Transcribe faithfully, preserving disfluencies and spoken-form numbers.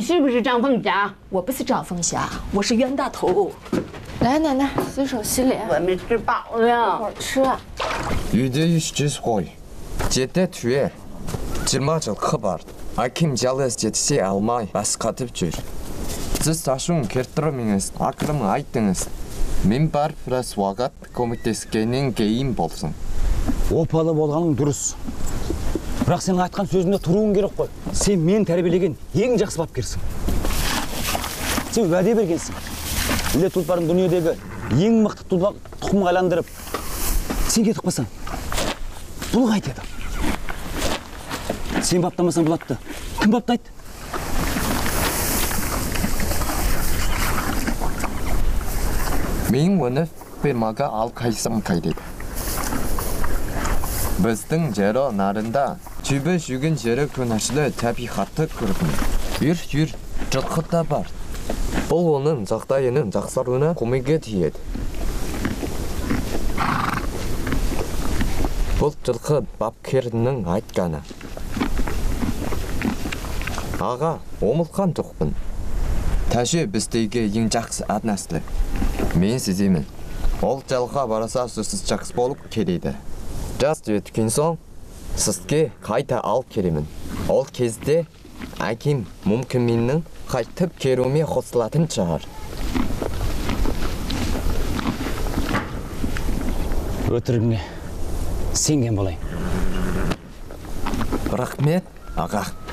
是不是张凤霞？ 我不是张凤霞，我是冤大头。来，奶奶，洗手洗脸。 我没吃饱呢。 一会儿吃。 үйде жеті түйе жиырма жылқы бар. Аким жалғыз жетісе алмай бас қатып жүр. Сіз ашуын келтірмеңіз, ақырын айтыңыз. Мен бар біраз уақыт көмектескеннен кейін болсын. Опалы болғаның дұрыс. Бірақ сен айтқан сөзіңде тұруың керек қой. Сен мен тәрбиелеген ең жақсы бапкерсің. Сен уәде бергенсің. Іле тұлпардың дүниедегі ең мықты тұқымға айландырып, сен кетіп қалсаң, бұл қайтеді. Сен баптамасаң бұлатты. Кім баптайды? Мен оны фермаға ал қайсам қайдеді. Біздің жері нарында түбі жүгін жері күнәшілі табиғатты көрдім. Үр-үр жылқы да бар. Бұл оның жағдайының жақсаруына көмегі тиеді. Бұл жылқы бапкерінің айтқаны. Аға, омылған жоқпын. Тәжі біздегі ең жақсы ат нәсілі. Мен сеземін. Ол жалға бараса сөзсіз жақсы болып келеді. Жас өткен соң, сізге қайта ал келемін. Ол кезде әкем мүмкін менің қайтып келуіме қосылатын шығар. Өтірігіңе сенген болайын. Рахмет, аға.